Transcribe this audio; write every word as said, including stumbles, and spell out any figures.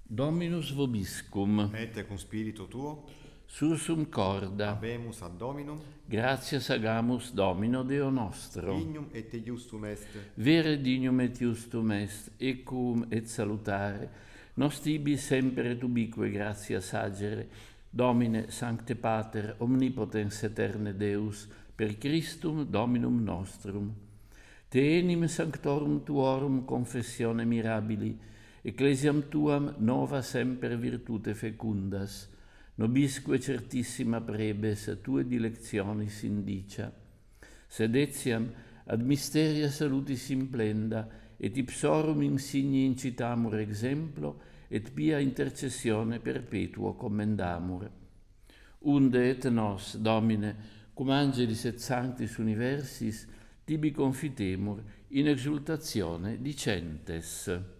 Dominus vobiscum, Et cum spiritu tuo, sursum corda, habemus ad Dominum, gratias agamus Domino Deo nostro. dignum et iustum est, Vere dignum et iustum est, equum et salutare, nos tibi semper et ubique gratias agere, Domine Sancte Pater, omnipotens eterne Deus, per Christum Dominum nostrum. Te enim sanctorum tuorum confessione mirabili, ecclesiam tuam nova semper virtute fecundas, nobisque certissima prebes tue dilectionis indicia. Sed etiam ad mysteria salutis implenda, et ipsorum insigni incitamur exemplo, et pia intercessione perpetuo commendamur. Unde et nos, Domine, cum angelis et sanctis universis, tibi confitemur in exultatione dicentes.